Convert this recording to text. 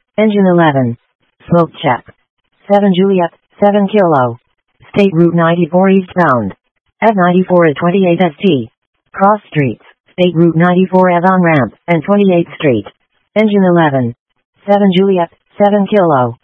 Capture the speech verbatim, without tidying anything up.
Engine eleven. Smoke check. seven Juliet, seven Kilo. State Route ninety-four eastbound. F ninety-four at twenty-eight S T. Cross streets. State Route ninety-four as on-ramp and twenty-eighth Street. Engine eleven. seven Juliet, seven Kilo.